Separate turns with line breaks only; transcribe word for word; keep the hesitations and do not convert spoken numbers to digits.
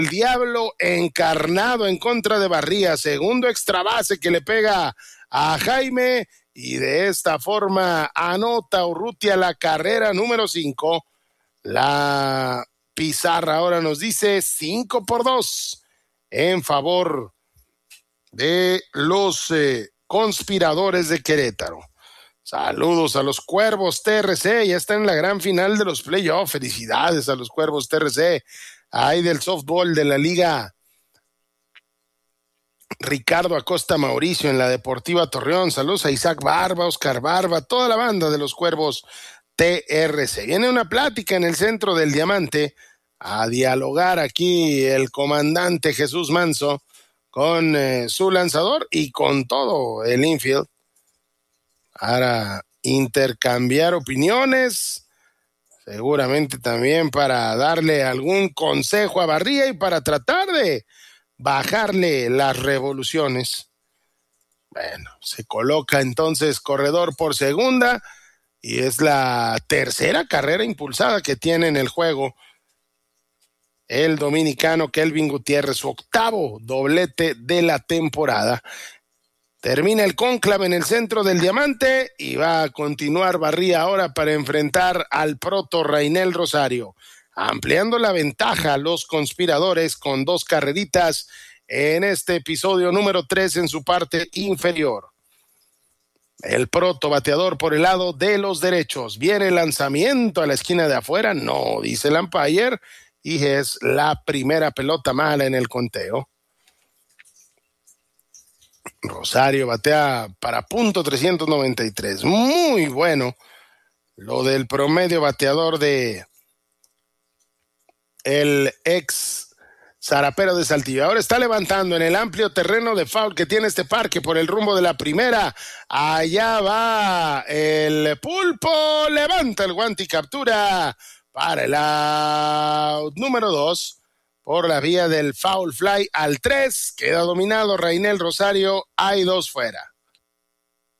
el diablo encarnado en contra de Barría. Segundo extra base que le pega a Jaime y de esta forma anota Urrutia la carrera número cinco. La pizarra ahora nos dice cinco por dos en favor de los eh, conspiradores de Querétaro. Saludos a los Cuervos T R C, ya está en la gran final de los playoffs. Felicidades a los Cuervos T R C. Ahí del softball de la liga Ricardo Acosta Mauricio en la Deportiva Torreón. Saludos a Isaac Barba, Oscar Barba, toda la banda de los Cuervos T R C. Viene una plática en el centro del Diamante a dialogar aquí el comandante Jesús Manso con eh, su lanzador y con todo el infield para intercambiar opiniones, seguramente también para darle algún consejo a Barría y para tratar de bajarle las revoluciones. Bueno, se coloca entonces corredor por segunda y es la tercera carrera impulsada que tiene en el juego el dominicano Kelvin Gutiérrez, su octavo doblete de la temporada. Termina el cónclave en el centro del Diamante y va a continuar Barría ahora para enfrentar al proto Rainel Rosario, ampliando la ventaja a los conspiradores con dos carreritas en este episodio número tres en su parte inferior. El proto bateador por el lado de los derechos. Viene el lanzamiento a la esquina de afuera, no, dice el umpire, y es la primera pelota mala en el conteo. Rosario batea para punto trescientos noventa y tres. Muy bueno lo del promedio bateador de el ex zarapero de Saltillo. Ahora está levantando en el amplio terreno de foul que tiene este parque por el rumbo de la primera. Allá va el Pulpo. Levanta el guante y captura para el out número dos. Por la vía del foul fly al tres, queda dominado Rainel Rosario, hay dos fuera.